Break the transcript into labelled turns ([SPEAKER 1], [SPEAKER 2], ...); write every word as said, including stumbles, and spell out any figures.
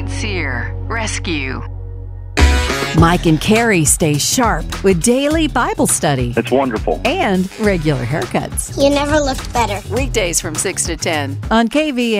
[SPEAKER 1] Saint Cyr Rescue.
[SPEAKER 2] Mike and Carrie stay sharp with daily Bible study
[SPEAKER 3] It's wonderful.
[SPEAKER 2] and regular haircuts.
[SPEAKER 4] You never looked better.
[SPEAKER 2] Weekdays from six to ten on K V A.